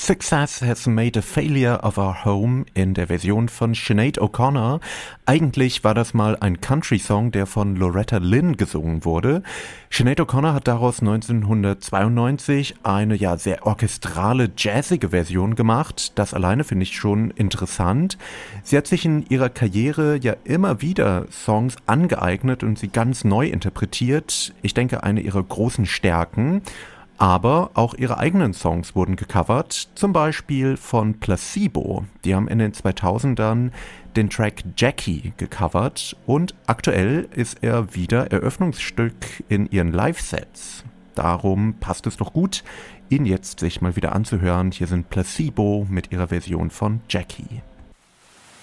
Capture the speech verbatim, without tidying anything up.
Success has made a failure of our home in der Version von Sinead O'Connor. Eigentlich war das mal ein Country-Song, der von Loretta Lynn gesungen wurde. Sinead O'Connor hat daraus neunzehnhundertzweiundneunzig eine ja sehr orchestrale, jazzige Version gemacht. Das alleine finde ich schon interessant. Sie hat sich in ihrer Karriere ja immer wieder Songs angeeignet und sie ganz neu interpretiert. Ich denke, eine ihrer großen Stärken. Aber auch ihre eigenen Songs wurden gecovert, zum Beispiel von Placebo. Die haben in den zweitausendern den Track Jackie gecovert und aktuell ist er wieder Eröffnungsstück in ihren Live-Sets. Darum passt es doch gut, ihn jetzt sich mal wieder anzuhören. Hier sind Placebo mit ihrer Version von Jackie.